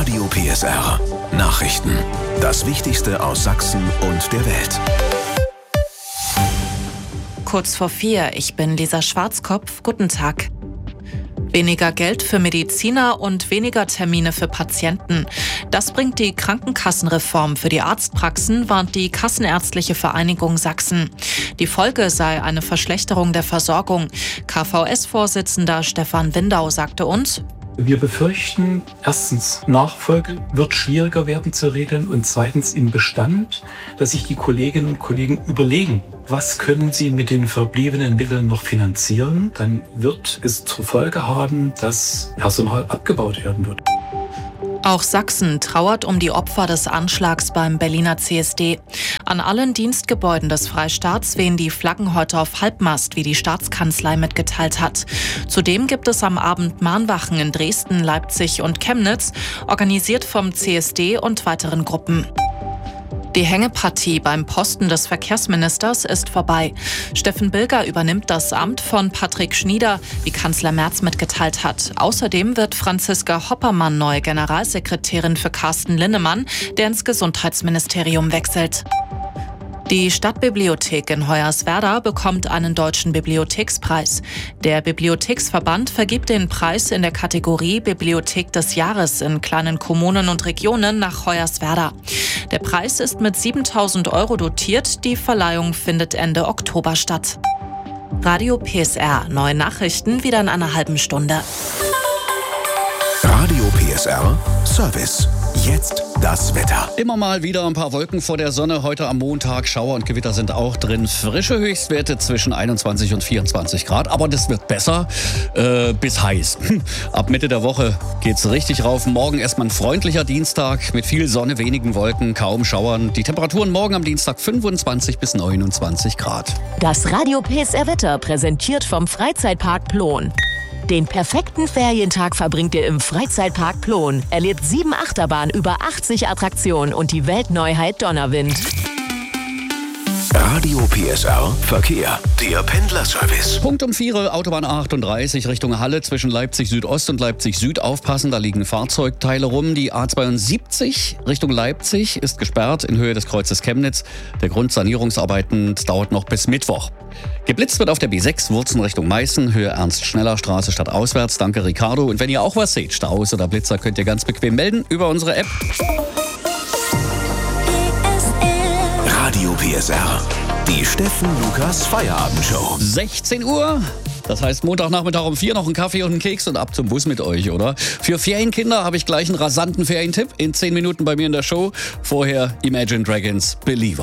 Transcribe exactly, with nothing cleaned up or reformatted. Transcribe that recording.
Radio P S R. Nachrichten. Das Wichtigste aus Sachsen und der Welt. Kurz vor vier, ich bin Lisa Schwarzkopf. Guten Tag. Weniger Geld für Mediziner und weniger Termine für Patienten. Das bringt die Krankenkassenreform für die Arztpraxen, warnt die Kassenärztliche Vereinigung Sachsen. Die Folge sei eine Verschlechterung der Versorgung. K V S-Vorsitzender Stefan Windau sagte uns: Wir befürchten, erstens, Nachfolge wird schwieriger werden zu regeln und zweitens im Bestand, dass sich die Kolleginnen und Kollegen überlegen, was können sie mit den verbliebenen Mitteln noch finanzieren. Dann wird es zur Folge haben, dass Personal abgebaut werden wird. Auch Sachsen trauert um die Opfer des Anschlags beim Berliner C S D. An allen Dienstgebäuden des Freistaats wehen die Flaggen heute auf Halbmast, wie die Staatskanzlei mitgeteilt hat. Zudem gibt es am Abend Mahnwachen in Dresden, Leipzig und Chemnitz, organisiert vom C S D und weiteren Gruppen. Die Hängepartie beim Posten des Verkehrsministers ist vorbei. Steffen Bilger übernimmt das Amt von Patrick Schnieder, wie Kanzler Merz mitgeteilt hat. Außerdem wird Franziska Hoppermann neue Generalsekretärin für Carsten Linnemann, der ins Gesundheitsministerium wechselt. Die Stadtbibliothek in Hoyerswerda bekommt einen deutschen Bibliothekspreis. Der Bibliotheksverband vergibt den Preis in der Kategorie Bibliothek des Jahres in kleinen Kommunen und Regionen nach Hoyerswerda. Der Preis ist mit siebentausend Euro dotiert. Die Verleihung findet Ende Oktober statt. Radio P S R. Neue Nachrichten wieder in einer halben Stunde. Radio P S R Service. Jetzt das Wetter. Immer mal wieder ein paar Wolken vor der Sonne. Heute am Montag Schauer und Gewitter sind auch drin. Frische Höchstwerte zwischen einundzwanzig und vierundzwanzig Grad. Aber das wird besser äh, bis heiß. Ab Mitte der Woche geht's richtig rauf. Morgen erstmal ein freundlicher Dienstag mit viel Sonne, wenigen Wolken, kaum Schauern. Die Temperaturen morgen am Dienstag fünfundzwanzig bis neunundzwanzig Grad. Das Radio P S R Wetter präsentiert vom Freizeitpark Plon. Den perfekten Ferientag verbringt ihr im Freizeitpark Plon. Erlebt sieben Achterbahnen, über achtzig Attraktionen und die Weltneuheit Donnerwind. Radio P S R Verkehr. Der Pendlerservice. Punkt um vier, Autobahn achtunddreißig Richtung Halle zwischen Leipzig Südost und Leipzig Süd. Aufpassen, da liegen Fahrzeugteile rum. Die A zweiundsiebzig Richtung Leipzig ist gesperrt in Höhe des Kreuzes Chemnitz. Der Grund Sanierungsarbeiten dauert noch bis Mittwoch. Geblitzt wird auf der B sechs Wurzen Richtung Meißen, Höhe Ernst-Schneller-Straße stadtauswärts. Danke, Ricardo. Und wenn ihr auch was seht, Staus oder Blitzer, könnt ihr ganz bequem melden über unsere App. Radio P S R. Die Steffen Lukas Feierabendshow. sechzehn Uhr. Das heißt Montagnachmittag um vier noch einen Kaffee und einen Keks und ab zum Bus mit euch, oder? Für Ferienkinder habe ich gleich einen rasanten Ferientipp in zehn Minuten bei mir in der Show. Vorher Imagine Dragons Believer.